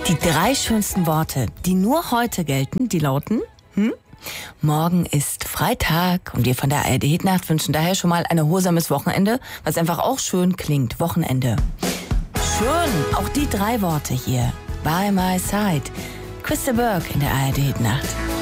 Die 3 schönsten Worte, die nur heute gelten, die lauten: Morgen ist Freitag und wir von der ARD Hitnacht wünschen daher schon mal ein erholsames Wochenende, was einfach auch schön klingt. Wochenende. Schön, auch die 3 Worte hier. By my side. Chris de Burgh in der ARD Hitnacht.